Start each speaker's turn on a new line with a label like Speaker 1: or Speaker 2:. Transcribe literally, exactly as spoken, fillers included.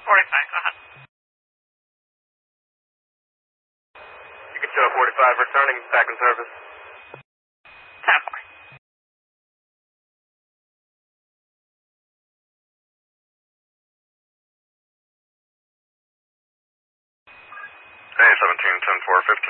Speaker 1: forty-five, go ahead.
Speaker 2: You can show forty-five returning back in service.
Speaker 1: ten four.
Speaker 2: Hey, seventeen, ten four, fifteen.